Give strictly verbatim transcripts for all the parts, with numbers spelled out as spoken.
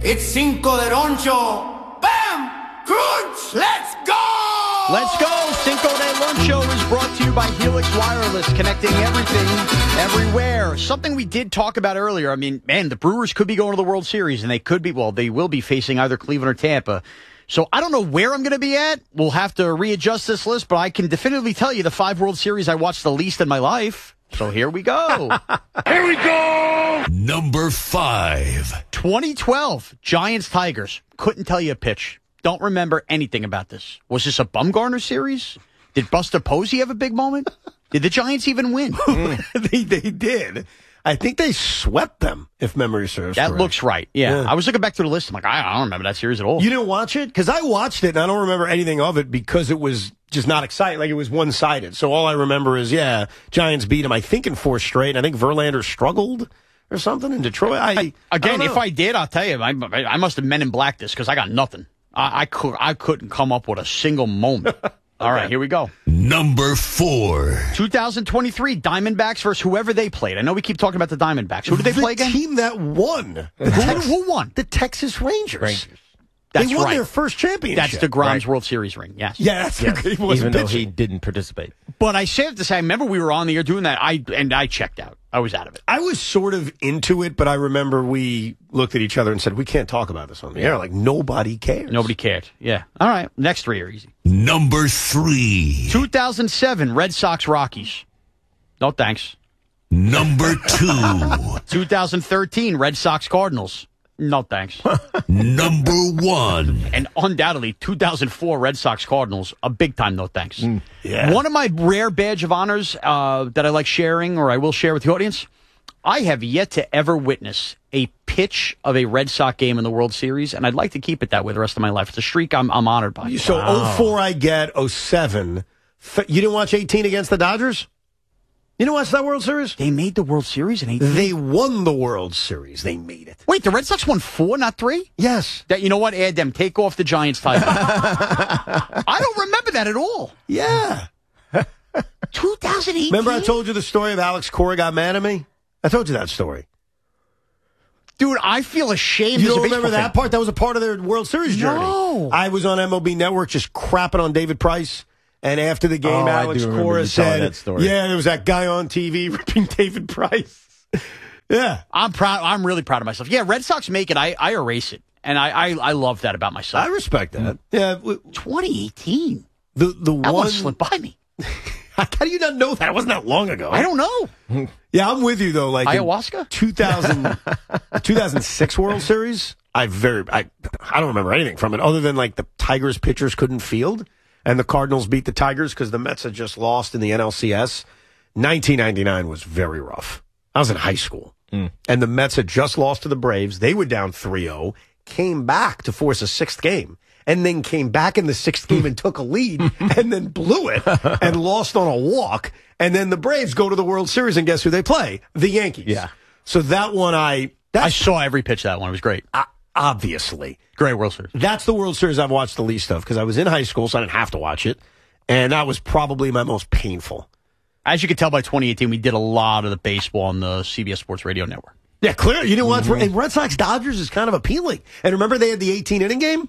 It's Cinco de Roncho. Bam! Crunch! Let's go! Let's go! Cinco de Luncho is brought to you by Helix Wireless, connecting everything, everywhere. Something we did talk about earlier. I mean, man, the Brewers could be going to the World Series, and they could be, well, they will be facing either Cleveland or Tampa. So I don't know where I'm going to be at. We'll have to readjust this list, but I can definitively tell you the five World Series I watched the least in my life. So here we go. Here we go! Number five. twenty twelve, Giants-Tigers. Couldn't tell you a pitch. Don't remember anything about this. Was this a Bumgarner series? Did Buster Posey have a big moment? Did the Giants even win? they, they did. I think they swept them, if memory serves That correct. looks right. Yeah. Yeah. I was looking back to the list. I'm like, I I don't remember that series at all. You didn't watch it? Because I watched it, and I don't remember anything of it because it was just not exciting. Like, it was one-sided. So all I remember is, yeah, Giants beat them, I think, in four straight. And I think Verlander struggled or something in Detroit. I, I, again, I if I did, I'll tell you, I, I must have Men in Black this because I got nothing. I, I, could, I couldn't come up with a single moment. All right, here we go. Number four. two thousand twenty-three, Diamondbacks versus whoever they played. I know we keep talking about the Diamondbacks. Who did they the play again? The team that won. The Who, Tex- who won? The Texas Rangers. Rangers. That's they won right. their first championship. That's DeGrom's Right. World Series ring, yes. Yeah, that's Yes. he wasn't Even though pitching. he didn't participate. But I say it to say, I remember we were on the air doing that, I and I checked out. I was out of it. I was sort of into it, but I remember we looked at each other and said, we can't talk about this on the air. Like, nobody cares. Nobody cared. Yeah. All right, next three are easy. Number three. two thousand seven, Red Sox Rockies. No thanks. Number two. two thousand thirteen, Red Sox Cardinals. No thanks. Number one. And undoubtedly, two thousand four Red Sox Cardinals, a big time no thanks. yeah. One of my rare badge of honors uh, that I like sharing, or I will share with the audience, I have yet to ever witness a pitch of a Red Sox game in the World Series, and I'd like to keep it that way the rest of my life. It's a streak I'm, I'm honored by. So oh four I get, oh seven. Th- You didn't watch eighteen against the Dodgers? You didn't watch that World Series? They made the World Series in eighteen. They won the World Series. They made it. Wait, the Red Sox won four, not three? Yes. That, you know what? Add them. Take off the Giants title. I don't remember that at all. Yeah. two thousand eighteen? Remember I told you the story of Alex Cora got mad at me? I told you that story. Dude, I feel ashamed You as a don't baseball remember that fan. part? That was a part of their World Series journey. No. I was on M L B Network just crapping on David Price. And after the game, Oh, I Alex do remember Cora you telling said, that story. yeah, there was that guy on T V ripping David Price. Yeah. I'm proud. I'm really proud of myself. Yeah, Red Sox make it. I, I erase it. And I, I, I love that about myself. I respect that. Yeah. w- twenty eighteen. The, the That one. one slipped by me. How do you not know that? It wasn't that long ago. I don't know. Yeah, I'm with you, though. Like in Ayahuasca? two thousand, two thousand six World Series, I very, I, I don't remember anything from it other than like the Tigers pitchers couldn't field and the Cardinals beat the Tigers because the Mets had just lost in the N L C S. nineteen ninety-nine was very rough. I was in high school Mm. and the Mets had just lost to the Braves. They were down three oh, came back to force a sixth game. And then came back in the sixth game and took a lead and then blew it and lost on a walk. And then the Braves go to the World Series and guess who they play? The Yankees. Yeah. So that one I, that's I saw every pitch of that one. It was great. uh, obviously. Great World Series. That's the World Series I've watched the least of because I was in high school, so I didn't have to watch it. And that was probably my most painful. As you can tell by twenty eighteen, we did a lot of the baseball on the C B S Sports Radio Network. Yeah, clearly. You didn't watch, and Red Sox Dodgers is kind of appealing. And remember they had the eighteen inning game?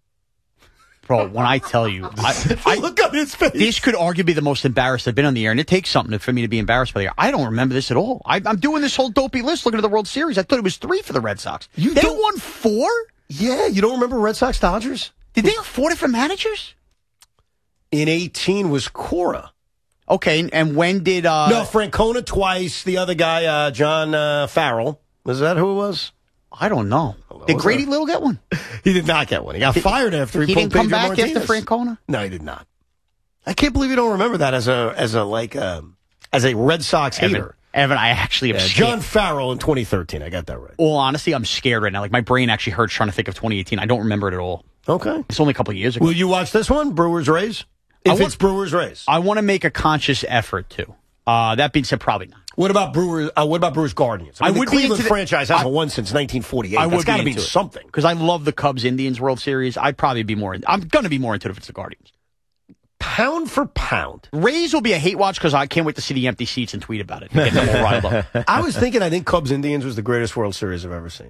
Bro, when I tell you, I, I, Look on his face. this could arguably be the most embarrassed I've been on the air, and it takes something for me to be embarrassed by the air. I don't remember this at all. I, I'm doing this whole dopey list looking at the World Series. I thought it was three for the Red Sox. You they don't- won four? Yeah, you don't remember Red Sox Dodgers? Did they have four different managers? In eighteen was Cora. Okay, and, and when did... Uh, No, Francona twice. The other guy, uh, John uh, Farrell. Was that who it was? I don't know. Did was Grady that? Little get one? He did not get one. He got fired after he, He pulled didn't come Pedro back Martinez. after Francona? No, he did not. I can't believe you don't remember that as a as a like um, as a Red Sox Evan, hater. Evan, I actually am Yeah, scared. John Farrell in twenty thirteen. I got that right. All honesty, I'm scared right now. Like, my brain actually hurts trying to think of twenty eighteen. I don't remember it at all. Okay. It's only a couple of years ago. Will you watch this one, Brewers Rays? I If want- it's Brewers Rays. I want to make a conscious effort to. Uh, that being said, probably not. What about Brewers? Uh, what about Brewers Guardians? I, mean, I would the be Cleveland into the- franchise hasn't I- won since nineteen forty-eight. I That's would got to be be into it. something. Because I love the Cubs Indians World Series. I'd probably be more. In, I'm going to be more into it if it's the Guardians. Pound for pound. Rays will be a hate watch because I can't wait to see the empty seats and tweet about it. Get them all riled up. I was thinking, I think Cubs Indians was the greatest World Series I've ever seen.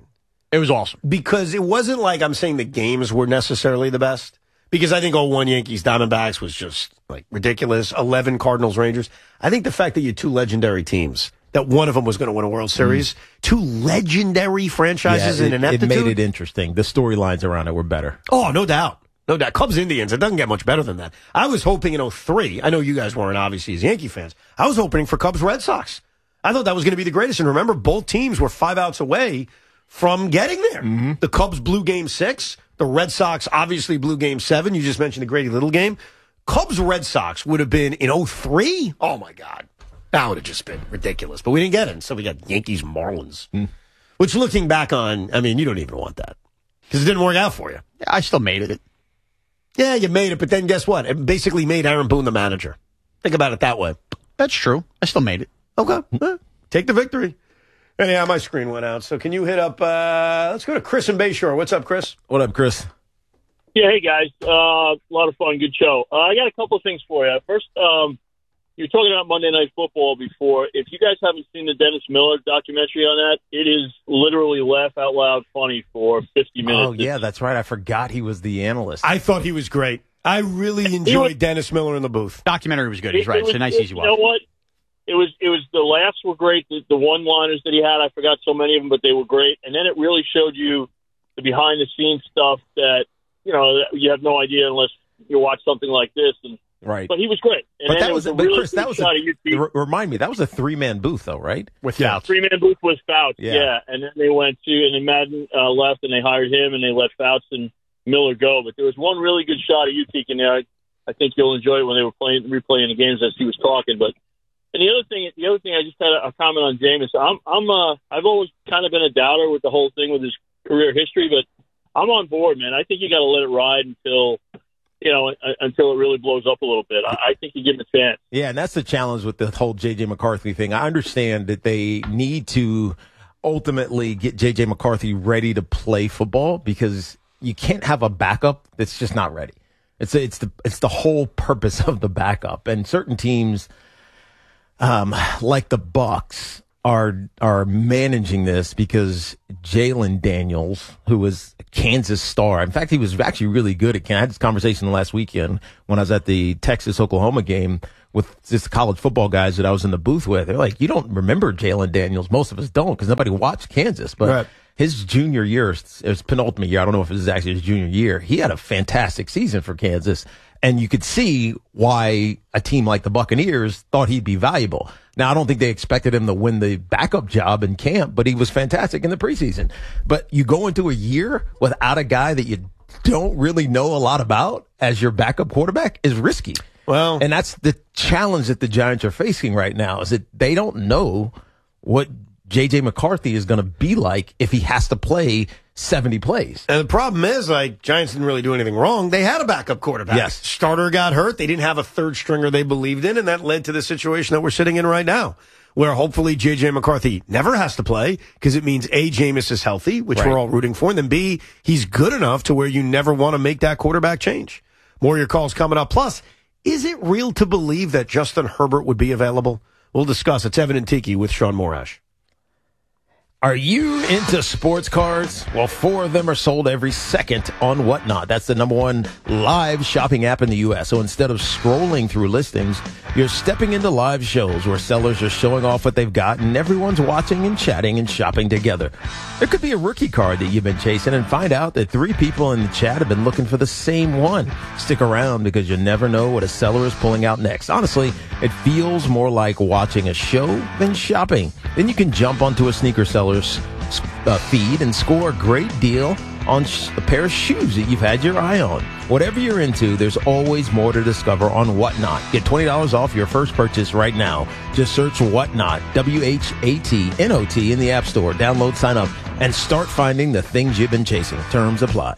It was awesome. Because it wasn't like I'm saying the games were necessarily the best. Because I think oh one Yankees Diamondbacks was just like ridiculous. eleven Cardinals Rangers. I think the fact that you had two legendary teams, that one of them was going to win a World Series, mm. two legendary franchises yeah, in it, ineptitude. It made it interesting. The storylines around it were better. Oh, no doubt. No doubt. Cubs Indians, it doesn't get much better than that. I was hoping in oh three, I know you guys weren't obviously as Yankee fans, I was hoping for Cubs Red Sox. I thought that was going to be the greatest. And remember, both teams were five outs away from getting there. Mm-hmm. The Cubs blew game six. The Red Sox obviously blew game seven. You just mentioned the Grady Little game. Cubs Red Sox would have been in oh three. Oh, my God. That would have just been ridiculous. But we didn't get it. So we got Yankees Marlins, mm. which looking back on, I mean, you don't even want that because it didn't work out for you. Yeah, I still made it. Yeah, you made it. But then guess what? It basically made Aaron Boone the manager. Think about it that way. That's true. I still made it. Okay. Eh, take the victory. Anyhow, my screen went out. So can you hit up, uh, let's go to Chris in Bayshore. What's up, Chris? What up, Chris? Yeah, hey, guys. Uh, a lot of fun. Good show. Uh, I got a couple of things for you. First, um, you were talking about Monday Night Football before. If you guys haven't seen the Dennis Miller documentary on that, it is literally laugh out loud funny for fifty minutes. Oh, yeah, that's right. I forgot he was the analyst. I thought he was great. I really enjoyed was, Dennis Miller in the booth. Documentary was good. He's right. It was, it's a nice, it, easy watch. You know what? It was, it was, the laughs were great. The, the one-liners that he had, I forgot so many of them, but they were great. And then it really showed you the behind-the-scenes stuff that, you know, you have no idea unless you watch something like this. And right. But he was great. And but that was, was a but really Chris, that was a, r- remind me, that was a three-man booth, though, right? With yeah, Fouts. Three-man booth was Fouts, yeah. yeah. And then they went to, and then Madden uh, left, and they hired him, and they let Fouts and Miller go. But there was one really good shot of Utique in there. I, I think you'll enjoy it when they were playing, replaying the games as he was talking. But and the other thing, the other thing, I just had a, a comment on Jameis. I'm, I'm, uh, I've always kind of been a doubter with the whole thing with his career history, but I'm on board, man. I think you got to let it ride until, you know, until it really blows up a little bit. I, I think you give him a chance. Yeah, and that's the challenge with the whole J J. McCarthy thing. I understand that they need to ultimately get J J. McCarthy ready to play football because you can't have a backup that's just not ready. It's it's the it's the whole purpose of the backup, and certain teams, um, like the Bucs, are are managing this because Jalen Daniels, who was a Kansas star, in fact, he was actually really good at Kansas. I had this conversation last weekend when I was at the Texas-Oklahoma game with just college football guys that I was in the booth with. They're like, you don't remember Jalen Daniels. Most of us don't because nobody watched Kansas, but. Right. His junior year, his penultimate year, I don't know if it was actually his junior year, he had a fantastic season for Kansas. And you could see why a team like the Buccaneers thought he'd be valuable. Now, I don't think they expected him to win the backup job in camp, but he was fantastic in the preseason. But you go into a year without a guy that you don't really know a lot about as your backup quarterback is risky. Well, and that's the challenge that the Giants are facing right now is that they don't know what J J. McCarthy is going to be like if he has to play seventy plays. And the problem is, like, Giants didn't really do anything wrong. They had a backup quarterback. Yes. Starter got hurt. They didn't have a third stringer they believed in, and that led to the situation that we're sitting in right now, where hopefully J J. McCarthy never has to play because it means, A, Jameis is healthy, which right. we're all rooting for, and then, B, he's good enough to where you never want to make that quarterback change. More of your calls coming up. Plus, is it real to believe that Justin Herbert would be available? We'll discuss. It's Evan and Tiki with Sean Morash. Are you into sports cards? Well, four of them are sold every second on Whatnot. That's the number one live shopping app in the U S. So instead of scrolling through listings, you're stepping into live shows where sellers are showing off what they've got and everyone's watching and chatting and shopping together. There could be a rookie card that you've been chasing and find out that three people in the chat have been looking for the same one. Stick around because you never know what a seller is pulling out next. Honestly, it feels more like watching a show than shopping. Then you can jump onto a sneaker seller's uh, feed and score a great deal on sh- a pair of shoes that you've had your eye on. Whatever you're into, there's always more to discover on Whatnot. Get twenty dollars off your first purchase right now. Just search Whatnot, W H A T N O T, in the App Store. Download, sign up, and start finding the things you've been chasing. Terms apply.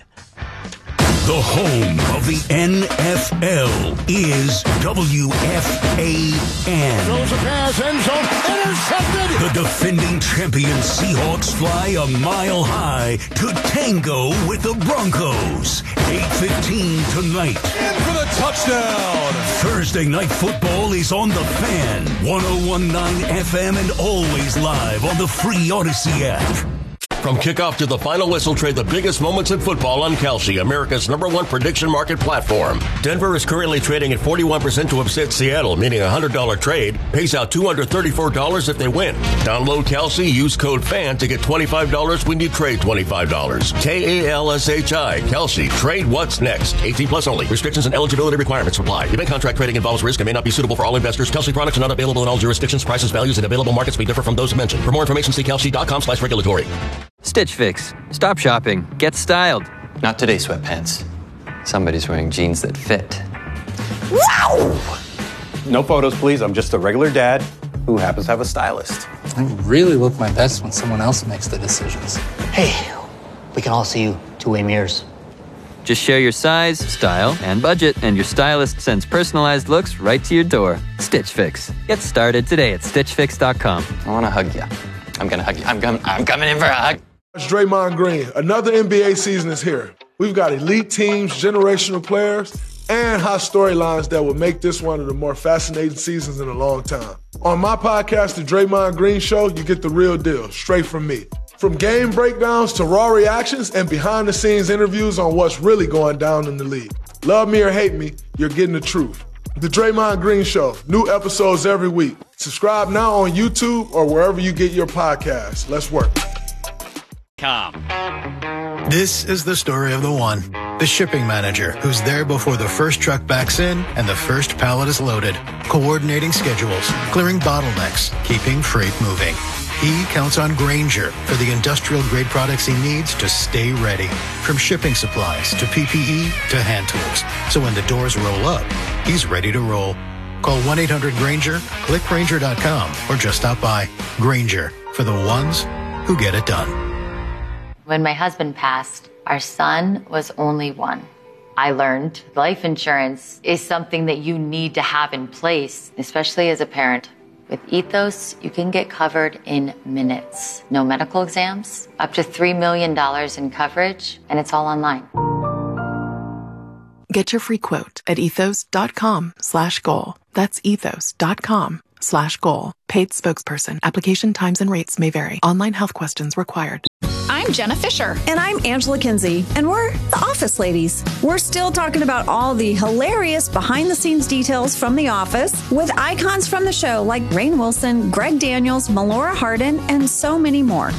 The home of the N F L is W F A N. Throws a pass, end zone, intercepted! The defending champion Seahawks fly a mile high to tango with the Broncos. eight fifteen tonight. In for the touchdown! Thursday Night Football is on the Fan. one oh one point nine F M and always live on the free Odyssey app. From kickoff to the final whistle, trade the biggest moments in football on Kalshi, America's number one prediction market platform. Denver is currently trading at forty-one percent to upset Seattle, meaning a one hundred dollars trade pays out two hundred thirty-four dollars if they win. Download Kalshi, use code FAN to get twenty-five dollars when you trade twenty-five dollars. K A L S H I, Kalshi. Trade what's next. eighteen plus only. Restrictions and eligibility requirements apply. Event contract trading involves risk and may not be suitable for all investors. Kalshi products are not available in all jurisdictions. Prices, values, and available markets may differ from those mentioned. For more information, see kalshi.com slash regulatory. Stitch Fix. Stop shopping. Get styled. Not today, sweatpants. Somebody's wearing jeans that fit. Wow! No photos, please. I'm just a regular dad who happens to have a stylist. I really look my best when someone else makes the decisions. Hey, we can all see you two-way mirrors. Just share your size, style, and budget, and your stylist sends personalized looks right to your door. Stitch Fix. Get started today at stitch fix dot com. I want to hug you. I'm going to hug you. I'm, com- I'm coming in for a hug. It's Draymond Green. Another N B A season is here. We've got elite teams, generational players, and hot storylines that will make this one of the more fascinating seasons in a long time. On my podcast, The Draymond Green Show, you get the real deal, straight from me. From game breakdowns to raw reactions and behind-the-scenes interviews on what's really going down in the league. Love me or hate me, you're getting the truth. The Draymond Green Show, new episodes every week. Subscribe now on YouTube or wherever you get your podcasts. Let's work. This is the story of the one, the shipping manager, who's there before the first truck backs in and the first pallet is loaded, coordinating schedules, clearing bottlenecks, keeping freight moving. He counts on Grainger for the industrial-grade products he needs to stay ready, from shipping supplies to P P E to hand tools. So when the doors roll up, he's ready to roll. Call one eight hundred Grainger, click Grainger dot com, or just stop by. Grainger, for the ones who get it done. When my husband passed, our son was only one. I learned life insurance is something that you need to have in place, especially as a parent. With Ethos, you can get covered in minutes. No medical exams, up to three million dollars in coverage, and it's all online. Get your free quote at ethos.com slash goal. That's ethos.com slash goal. Paid spokesperson. Application times and rates may vary. Online health questions required. I'm Jenna Fisher. And I'm Angela Kinsey. And we're the Office Ladies. We're still talking about all the hilarious behind-the-scenes details from The Office with icons from the show like Rainn Wilson, Greg Daniels, Melora Hardin, and so many more.